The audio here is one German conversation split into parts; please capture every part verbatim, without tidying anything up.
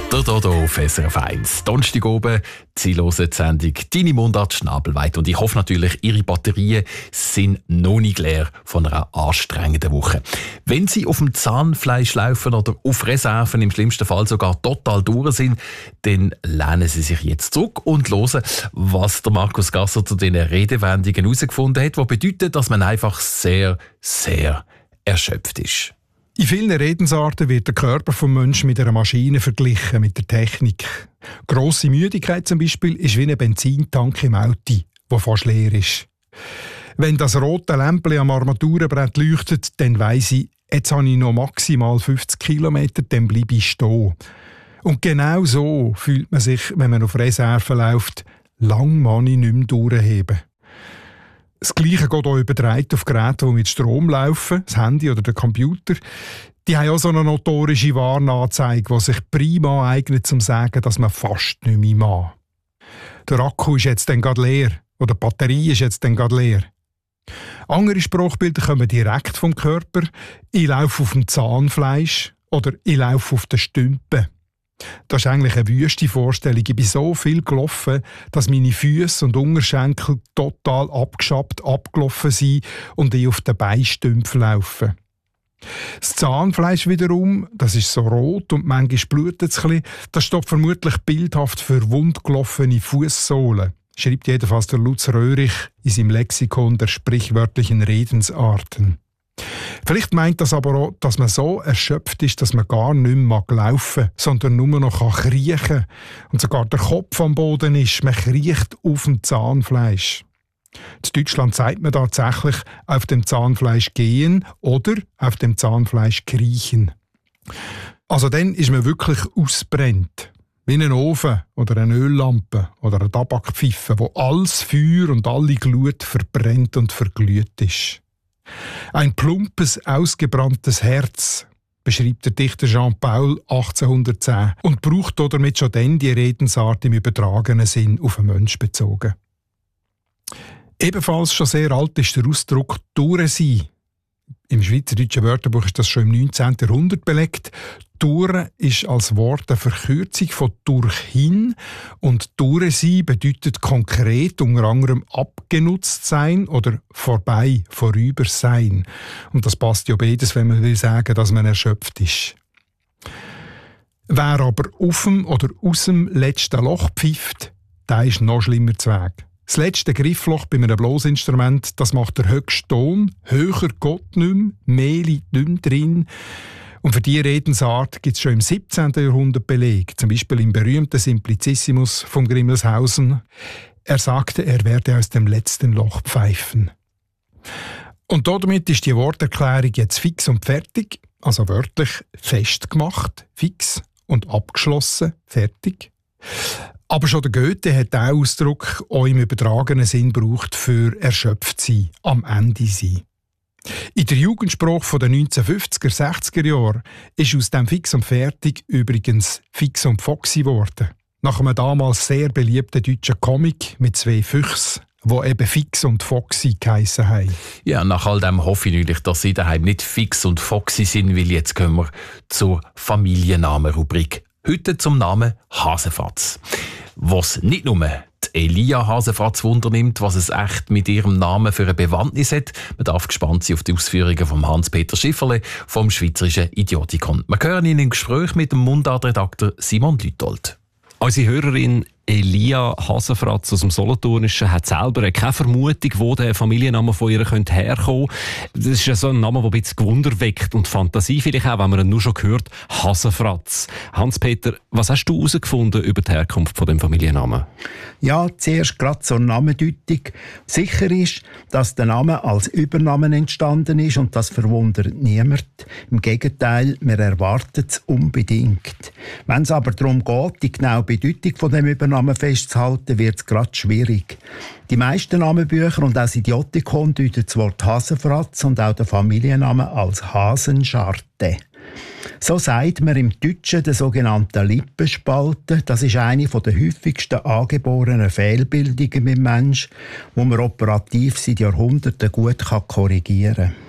Der Dodo auf S R F eins. Donnerstag oben, Sie hören die Sendung «Deine Mundart schnabelweit». Und ich hoffe natürlich, Ihre Batterien sind noch nicht leer von einer anstrengenden Woche. Wenn Sie auf dem Zahnfleisch laufen oder auf Reserven, im schlimmsten Fall sogar total durch sind, dann lehnen Sie sich jetzt zurück und hören, was der Markus Gasser zu diesen Redewendungen herausgefunden hat, was bedeutet, dass man einfach sehr, sehr erschöpft ist. In vielen Redensarten wird der Körper des Menschen mit einer Maschine verglichen, mit der Technik. Grosse Müdigkeit zum Beispiel ist wie ein Benzintank im Auto, der fast leer ist. Wenn das rote Lämpchen am Armaturenbrett leuchtet, dann weiss ich, jetzt habe ich noch maximal fünfzig Kilometer, dann bleibe ich stehen. Und genau so fühlt man sich, wenn man auf Reserve läuft, lang kann ich nicht mehr durchheben. Das Gleiche geht auch übertragen auf Geräte, die mit Strom laufen, das Handy oder der Computer. Die haben auch so eine notorische Warnanzeige, die sich prima eignet, um zu sagen, dass man fast nicht mehr mag. Der Akku ist jetzt dann gerade leer oder die Batterie ist jetzt dann gerade leer. Andere Sprachbilder kommen direkt vom Körper. Ich laufe auf dem Zahnfleisch oder ich laufe auf den Stümpen. Das ist eigentlich eine wüste Vorstellung. Ich bin so viel gelaufen, dass meine Füße und Unterschenkel total abgeschappt, abgelaufen sind und ich auf den Beinstümpfen laufe. Das Zahnfleisch wiederum, das ist so rot und manchmal blutet es ein bisschen, das steht vermutlich bildhaft für wundgelaufene Fußsohlen, schreibt jedenfalls der Lutz Röhrich in seinem Lexikon der sprichwörtlichen Redensarten. Vielleicht meint das aber auch, dass man so erschöpft ist, dass man gar nicht mehr laufen mag, sondern nur noch kriechen kann. Und sogar der Kopf am Boden ist, man kriecht auf dem Zahnfleisch. In Deutschland sagt man tatsächlich auf dem Zahnfleisch gehen oder auf dem Zahnfleisch kriechen. Also dann ist man wirklich ausbrennt. Wie ein Ofen oder eine Öllampe oder eine Tabakpfeife, wo alles Feuer und alle Glut verbrennt und verglüht ist. Ein plumpes, ausgebranntes Herz, beschreibt der Dichter Jean Paul achtzehnhundertzehn und braucht damit schon dann die Redensart im übertragenen Sinn auf den Mensch bezogen. Ebenfalls schon sehr alt ist der Ausdruck «Durch sein». Im Schweizerdeutschen Wörterbuch ist das schon im neunzehnten Jahrhundert belegt. «Durch» ist als Wort eine Verkürzung von «durchhin» und «durch sein» bedeutet konkret unter anderem abgenutzt sein oder vorbei, vorüber sein. Und das passt ja beides, wenn man will sagen, dass man erschöpft ist. Wer aber auf dem oder aus dem letzten Loch pfeift, der ist noch schlimmer zu Weg. Das letzte Griffloch bei einem Blosinstrument, das macht der höchste Ton, höher geht nicht mehr, mehr liegt nicht mehr drin. Und für diese Redensart gibt es schon im siebzehnten Jahrhundert Beleg, zum Beispiel im berühmten Simplicissimus von Grimmelshausen. Er sagte, er werde aus dem letzten Loch pfeifen. Und damit ist die Worterklärung jetzt fix und fertig, also wörtlich festgemacht, fix und abgeschlossen, fertig. Aber schon der Goethe hat diesen Ausdruck auch im übertragenen Sinn gebraucht für erschöpft sein, am Ende sein. In der Jugendsprache der neunzehnhundertfünfziger, sechziger Jahre ist aus dem Fix und Fertig übrigens Fix und Foxy geworden. Nach einem damals sehr beliebten deutschen Comic mit zwei Füchsen, die eben Fix und Foxy geheissen haben. Ja, nach all dem hoffe ich natürlich, dass Sie daheim nicht Fix und Foxy sind, weil jetzt kommen wir zur Familiennamenrubrik. Heute zum Namen Hasenfatz. Was nicht nur die Elia Hasenfatz wundernimmt, was es echt mit ihrem Namen für eine Bewandtnis hat. Man darf gespannt sein auf die Ausführungen von Hans-Peter Schifferle vom Schweizerischen Idiotikon. Wir hören ihn im Gespräch mit dem Mundartredakteur Simon Lütold. Unsere Hörerin Elia Hasenfratz aus dem Solothurnischen hat selber keine Vermutung, wo der Familienname von ihr herkommen könnte. Das ist ja so ein Name, der ein bisschen Gewunder weckt und Fantasie vielleicht auch, wenn man ihn nur schon hört. Hasenfratz. Hans-Peter, was hast du herausgefunden über die Herkunft von dem Familiennamen? Ja, zuerst gerade zur Namendeutung. Sicher ist, dass der Name als Übername entstanden ist und das verwundert niemand. Im Gegenteil, wir erwarten es unbedingt. Wenn es aber darum geht, die genaue Bedeutung von dem Übernamen festzuhalten, wird es gerade schwierig. Die meisten Namenbücher und auch das Idiotikon deuten das Wort Hasenfratz und auch den Familiennamen als Hasenscharte. So sagt man im Deutschen den sogenannten Lippenspalte. Das ist eine der häufigsten angeborenen Fehlbildungen beim Menschen, die man operativ seit Jahrhunderten gut korrigieren kann.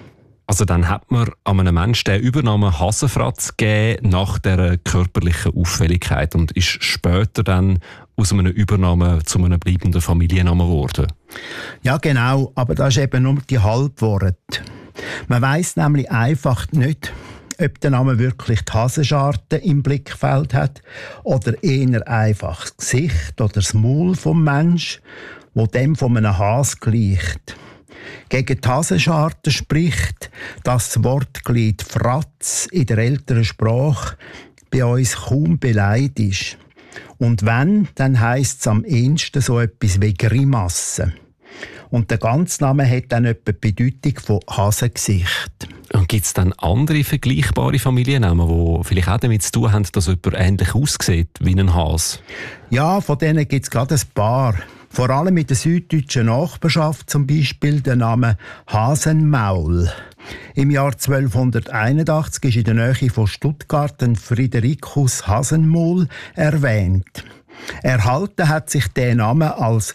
Also dann hat man an einem Menschen den Übernamen Hasenfratz gegeben nach dieser körperlichen Auffälligkeit und ist später dann aus einem Übernamen zu einem bleibenden Familiennamen geworden. Ja genau, aber das ist eben nur die Halbworte. Man weiss nämlich einfach nicht, ob der Name wirklich die Hasenscharte im Blickfeld hat oder eher einfach das Gesicht oder das Maul vom Mensch, wo dem von einem Has gleicht. Gegen die Hasenscharte spricht, dass das Wortglied Fratz in der älteren Sprache bei uns kaum beleidigt ist. Und wenn, dann heisst es am ehesten so etwas wie Grimasse. Und der ganze Name hat dann etwa die Bedeutung von Hasengesicht. Und gibt es dann andere vergleichbare Familiennamen, die vielleicht auch damit zu tun haben, dass jemand ähnlich aussieht wie ein Hase? Ja, von denen gibt es gerade ein paar. Vor allem in der süddeutschen Nachbarschaft zum Beispiel der Name Hasenmaul. Im Jahr zwölfhunderteinundachtzig ist in der Nähe von Stuttgart ein Fridericus Hasenmaul erwähnt. Erhalten hat sich der Name als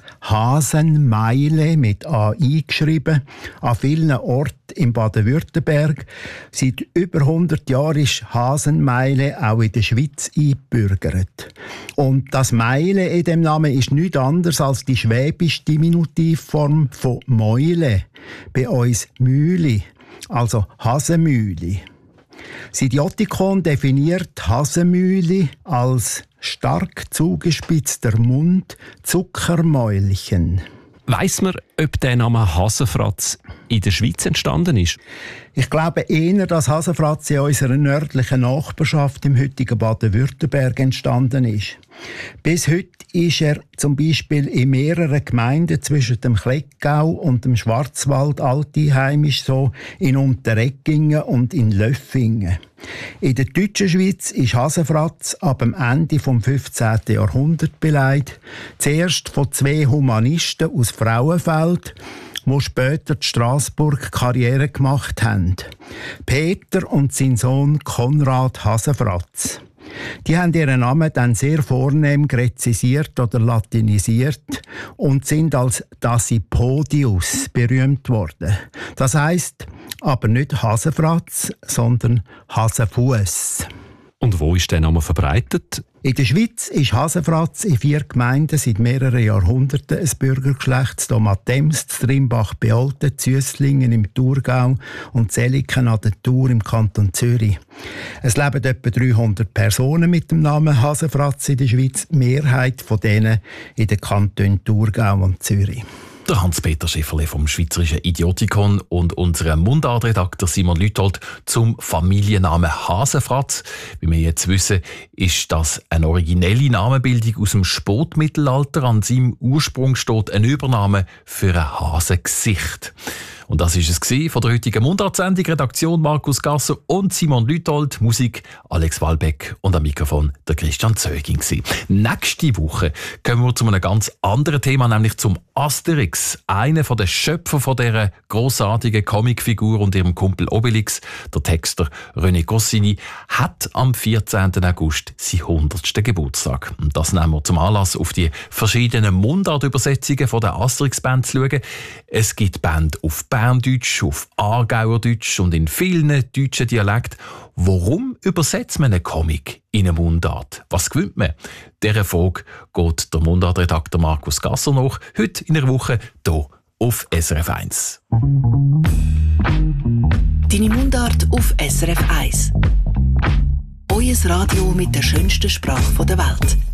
Hasenmeile mit A eingeschrieben, an vielen Orten in Baden-Württemberg. Seit über hundert Jahren ist Hasenmeile auch in der Schweiz eingebürgert. Und das Meile in dem Namen ist nichts anderes als die schwäbische Diminutivform von Mäule, bei uns Mühle, also Hasenmühle. Das Idiotikon definiert Hasenmühle als stark zugespitzter Mund, Zuckermäulchen. Weiss man, ob der Name Hasenfratz in der Schweiz entstanden ist? Ich glaube eher, dass Hasenfratz in unserer nördlichen Nachbarschaft im heutigen Baden-Württemberg entstanden ist. Bis heute ist er zum Beispiel in mehreren Gemeinden zwischen dem Klettgau und dem Schwarzwald alteinheimisch, so in Unterreggingen und in Löffingen. In der deutschen Schweiz ist Hasenfratz ab dem Ende des fünfzehnten Jahrhunderts beleidigt. Zuerst von zwei Humanisten aus Frauenfeld, die später in Straßburg Karriere gemacht haben. Peter und sein Sohn Konrad Hasenfratz. Die haben ihren Namen dann sehr vornehm gräzisiert oder latinisiert und sind als Dasypodius berühmt worden. Das heisst aber nicht Hasenfratz, sondern Hasenfuss. Und wo ist der Name verbreitet? In der Schweiz ist Hasenfratz in vier Gemeinden seit mehreren Jahrhunderten ein Bürgergeschlecht: Domatems, Trimbach bei Olten, Züsslingen im Thurgau und Zeliken an der Thur im Kanton Zürich. Es leben etwa dreihundert Personen mit dem Namen Hasenfratz in der Schweiz, die Mehrheit von denen in den Kantonen Thurgau und Zürich. Der Hans-Peter Schifferle vom Schweizerischen Idiotikon und unser Mundartredakteur Simon Lüthold zum Familiennamen Hasenfratz. Wie wir jetzt wissen, ist das eine originelle Namenbildung aus dem Spätmittelalter. An seinem Ursprung steht ein Übername für ein Hasengesicht. Und das ist es von der heutigen Mundart-Sendung. Redaktion Markus Gasser und Simon Lüthold. Musik Alex Wallbeck und am Mikrofon der Christian Zöging. Nächste Woche kommen wir zu einem ganz anderen Thema, nämlich zum Asterix. Einer der Schöpfer von dieser grossartigen Comicfigur und ihrem Kumpel Obelix, der Texter René Goscinny, hat am vierzehnten August seinen hundertsten Geburtstag. Und das nehmen wir zum Anlass, auf die verschiedenen Mundart-Übersetzungen von der Asterix-Band zu schauen. Es gibt Band auf Berndeutsch, auf Aargauerdeutsch und in vielen deutschen Dialekten. Warum übersetzt man einen Comic in eine Mundart? Was gewinnt man? Dieser Frage geht der Mundartredakteur Markus Gasser nach, heute in einer Woche hier auf S R F eins. Deine Mundart auf S R F eins. Euer Radio mit der schönsten Sprache der Welt.